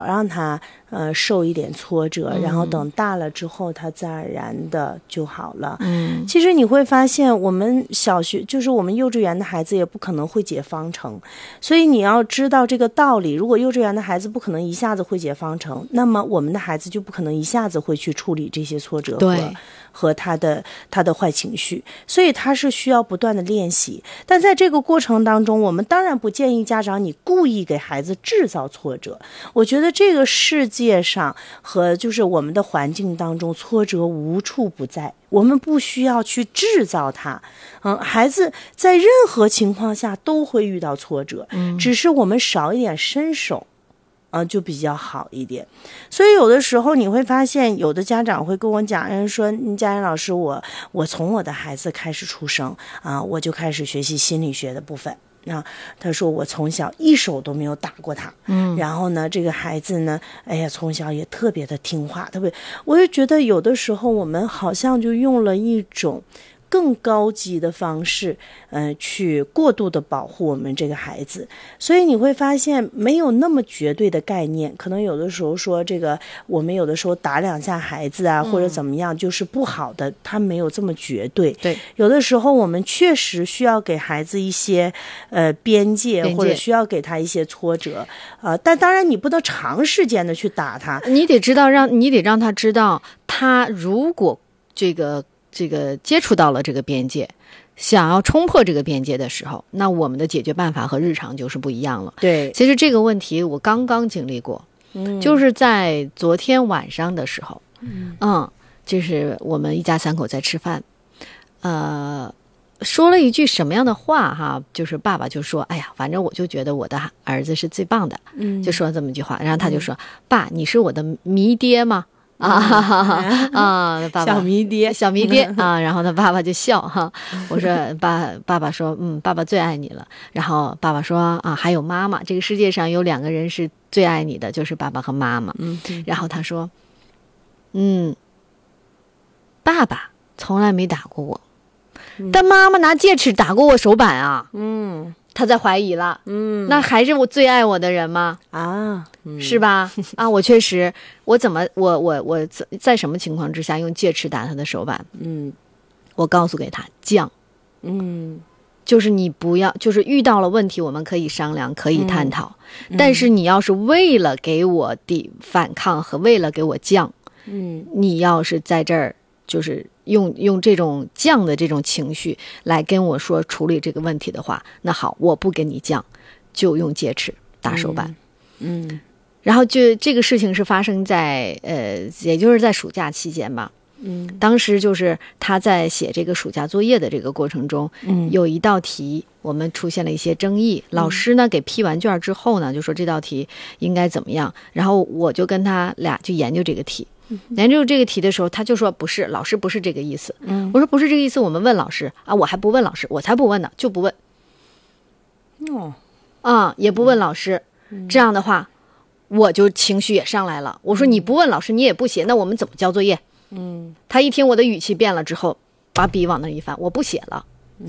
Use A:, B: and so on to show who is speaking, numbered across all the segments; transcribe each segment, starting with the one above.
A: 让他受一点挫折，然后等大了之后他自然而然的就好了。其实你会发现我们小学就是我们幼稚园的孩子也不可能会解方程，所以你要知道这个道理，如果幼稚园的孩子不可能一下子会解方程，那么我们的孩子就不可能一下子会去处理这些挫折和他的坏情绪，所以他是需要不断的练习。但在这个过程当中，我们当然不建议家长你故意给孩子制造挫折。我觉得这个世界上和就是我们的环境当中，挫折无处不在，我们不需要去制造它。孩子在任何情况下都会遇到挫折，只是我们少一点伸手就比较好一点。所以有的时候你会发现，有的家长会跟我讲，人说佳妍老师，我从我的孩子开始出生我就开始学习心理学的部分。他说我从小一手都没有打过他，然后呢，这个孩子呢，哎呀，从小也特别的听话，我就觉得有的时候我们好像就用了一种更高级的方式，去过度的保护我们这个孩子，所以你会发现没有那么绝对的概念。可能有的时候说这个，我们有的时候打2下孩子或者怎么样，就是不好的，他没有这么绝对。
B: 对，
A: 有的时候我们确实需要给孩子一些边界，或者需要给他一些挫折，但当然你不能长时间的去打他，
B: 你得让他知道，他如果这个接触到了这个边界，想要冲破这个边界的时候，那我们的解决办法和日常就是不一样了。
A: 对，
B: 其实这个问题我刚刚经历过，就是在昨天晚上的时候，就是我们一家3口在吃饭，说了一句什么样的话哈？就是爸爸就说：“哎呀，反正我就觉得我的儿子是最棒的。”就说这么一句话，然后他就说：“爸，你是我的迷爹吗？”爸爸
A: 小迷爹
B: 然后他爸爸就笑哈。我说爸爸说爸爸最爱你了。然后爸爸说还有妈妈，这个世界上有2个人是最爱你的，就是爸爸和妈妈。然后他说爸爸从来没打过我，但妈妈拿戒尺打过我手板啊。他在怀疑了，那还是我最爱我的人吗？是吧？我确实，我在什么情况之下用戒尺打他的手板？我告诉给他犟，就是你不要，就是遇到了问题我们可以商量，可以探讨，但是你要是为了给我反抗和为了给我犟，你要是在这儿就是用这种犟的这种情绪来跟我说处理这个问题的话，那好，我不跟你犟，就用戒尺打手板。然后就这个事情是发生在也就是在暑假期间吧。当时就是他在写这个暑假作业的这个过程中，有一道题我们出现了一些争议，老师呢给批完卷之后呢，就说这道题应该怎么样，然后我就跟他俩就研究这个题。研究这个题的时候，他就说不是，老师不是这个意思。我说不是这个意思，我们问老师我还不问老师，我才不问呢，就不问。也不问老师，这样的话我就情绪也上来了。我说你不问老师，你也不写，那我们怎么交作业？他一听我的语气变了之后，把笔往那一翻，我不写了。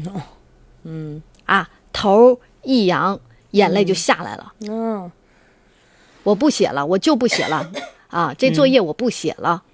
B: 头一扬，眼泪就下来了。我不写了，我就不写了。这作业我不写了。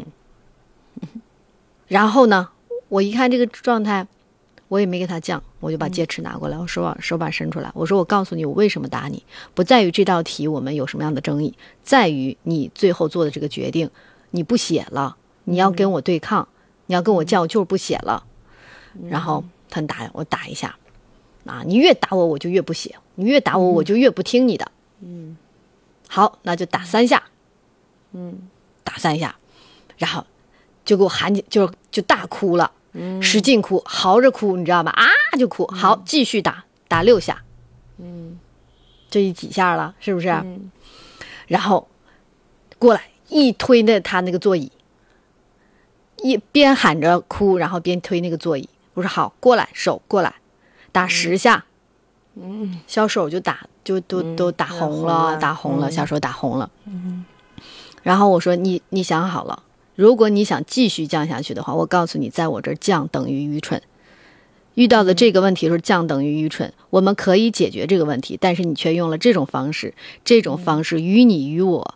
B: 然后呢，我一看这个状态，我也没给他犟，我就把戒尺拿过来，我手把伸出来，我说我告诉你，我为什么打你，不在于这道题我们有什么样的争议，在于你最后做的这个决定，你不写了，你要跟我对抗，你要跟我犟，我就是不写了。然后他打我打一下，你越打我我就越不写，你越打我我就越不听你的。好，那就打3下。打3下，然后就给我喊就大哭了，使劲哭，嚎着哭，你知道吗？就哭。好，继续打6下。这几下了，是不是？然后过来一推他那个座椅，一边喊着哭，然后边推那个座椅。我说好，过来，手过来，打10下。小手就打就都打红了，打红了，小手打红了。然后我说你想好了，如果你想继续降下去的话，我告诉你，在我这儿降等于愚蠢。 遇到的这个问题是降等于愚蠢，我们可以解决这个问题，但是你却用了这种方式与你与我